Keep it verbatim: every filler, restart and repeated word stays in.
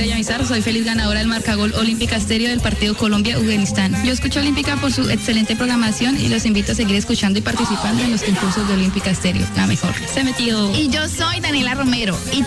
Valeria Mizar, soy feliz ganadora del marcagol Olímpica Estéreo del partido Colombia-Afganistán. Yo escucho Olímpica por su excelente programación y los invito a seguir escuchando y participando en los concursos de Olímpica Estéreo, la mejor. Se metió. Y yo soy Daniela Romero y